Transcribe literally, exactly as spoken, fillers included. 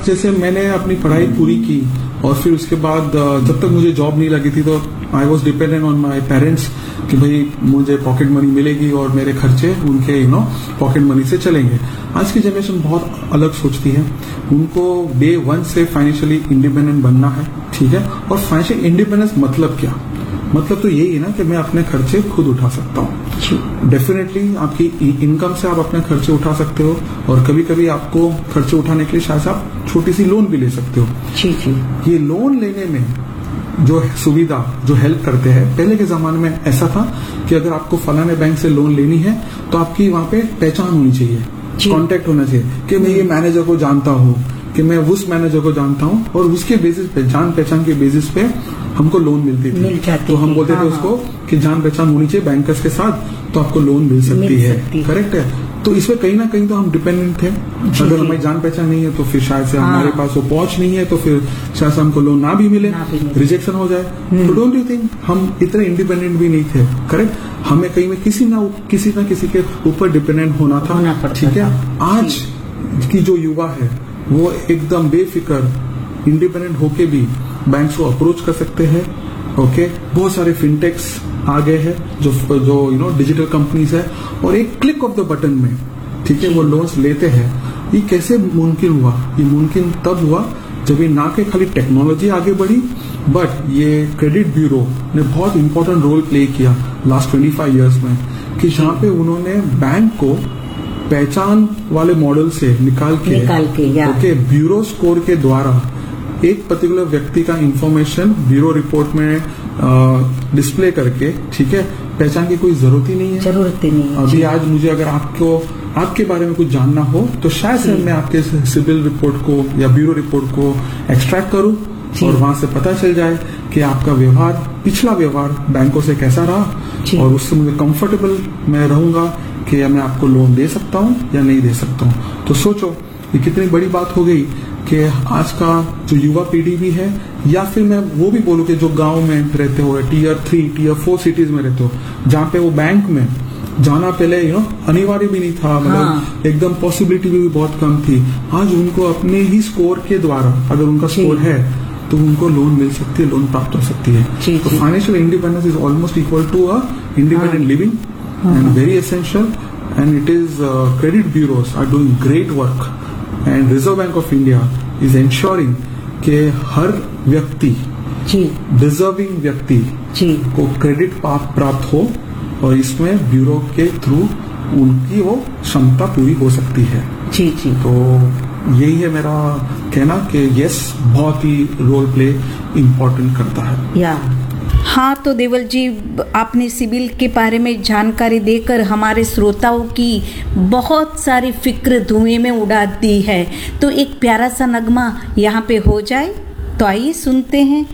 जैसे मैंने अपनी पढ़ाई पूरी की और फिर उसके बाद जब तक मुझे जॉब नहीं लगी थी तो I was dependent on my parents कि भाई मुझे पॉकेट मनी मिलेगी और मेरे खर्चे उनके यू नो पॉकेट मनी से चलेंगे। आज की जनरेशन बहुत अलग सोचती है, उनको डे वन से फाइनेंशियली इंडिपेंडेंट बनना है, ठीक है। और फाइनेंशियल इंडिपेंडेंस मतलब क्या? मतलब तो यही है ना कि मैं अपने खर्चे खुद उठा सकता हूँ। डेफिनेटली आपकी इनकम से आप अपने खर्चे उठा सकते हो और कभी कभी आपको खर्चे उठाने के लिए शायद आप छोटी सी लोन भी ले सकते हो। जी जी। ये लोन लेने में जो सुविधा जो हेल्प करते हैं, पहले के जमाने में ऐसा था कि अगर आपको फलाने बैंक से लोन लेनी है तो आपकी वहां पे पहचान होनी चाहिए, कांटेक्ट होना चाहिए कि मैं ये मैनेजर को जानता हूँ, कि मैं उस मैनेजर को जानता हूँ, और उसके बेसिस पे, जान पहचान के बेसिस पे हमको लोन मिलती थी। मिल जाती तो हम बोलते हाँ, थे उसको कि जान पहचान होनी चाहिए बैंकर्स के साथ तो आपको लोन मिल सकती मिल है, सकती करेक्ट है। तो इसमें कहीं ना कहीं तो हम डिपेंडेंट थे। अगर हमारी जान पहचान नहीं है तो फिर शायद से हाँ। हमारे पास वो पहुंच नहीं है तो फिर शायद से हमको लोन ना भी मिले, रिजेक्शन हो जाए। तो डोंट यू थिंक हम इतने इंडिपेंडेंट भी नहीं थे, करेक्ट। हमें कहीं में किसी ना किसी ना किसी के ऊपर डिपेंडेंट होना था, ठीक है। आज की जो युवा है वो एकदम बेफिक्र इंडिपेंडेंट होके भी बैंक्स को अप्रोच कर सकते हैं। ओके, बहुत सारे फिनटेक्स आ गए हैं जो जो यू नो डिजिटल कंपनीज है, और एक क्लिक ऑफ द बटन में, ठीक है, वो लोन्स लेते हैं। ये कैसे मुमकिन हुआ? ये मुमकिन तब हुआ जब ये ना के खाली टेक्नोलॉजी आगे बढ़ी, बट ये क्रेडिट ब्यूरो ने बहुत इंपॉर्टेंट रोल प्ले किया लास्ट ट्वेंटी फाइव ईयर्स में, कि जहाँ पे उन्होंने बैंक को पहचान वाले मॉडल से निकाल के, निकाल के ओके, ब्यूरो स्कोर के द्वारा एक पर्टिकुलर व्यक्ति का इंफॉर्मेशन ब्यूरो रिपोर्ट में डिस्प्ले करके, ठीक है, पहचान की कोई जरूरत ही नहीं है। जरूरत ही नहीं है। अभी आज मुझे अगर आपको आपके बारे में कुछ जानना हो तो शायद से मैं आपके सिविल रिपोर्ट को या ब्यूरो रिपोर्ट को एक्सट्रैक्ट करूं और वहां से पता चल जाए कि आपका व्यवहार, पिछला व्यवहार बैंकों से कैसा रहा, और उससे मुझे कंफर्टेबल मैं रहूंगा कि मैं आपको लोन दे सकता हूं या नहीं दे सकता हूं। तो सोचो ये कितनी बड़ी बात हो गई कि आज का जो युवा पीढ़ी भी है, या फिर मैं वो भी बोलूं कि जो गांव में रहते हो, tier three tier four cities में रहते हो, जहाँ पे वो बैंक में जाना पहले यू नो अनिवार्य भी नहीं था, मतलब हाँ। एकदम पॉसिबिलिटी भी बहुत कम थी। आज उनको अपने ही स्कोर के द्वारा, अगर उनका स्कोर है तो उनको लोन मिल सकती है, लोन प्राप्त हो सकती है। तो financial independence is almost equal to a independent living and very essential, and it is credit bureaus are doing great work, and reserve bank of India is ensuring कि हर व्यक्ति, डिजर्विंग व्यक्ति को क्रेडिट प्राप्त हो, और इसमें ब्यूरो के through उनकी वो क्षमता पूरी हो सकती है। जी जी। तो यही है मेरा कहना कि यस, बहुत ही रोल प्ले इम्पोर्टेंट करता है। या हाँ, तो देवल जी, आपने सिबिल के बारे में जानकारी देकर हमारे श्रोताओं की बहुत सारी फिक्र धुएं में उड़ा दी है। तो एक प्यारा सा नगमा यहाँ पे हो जाए, तो आइए सुनते हैं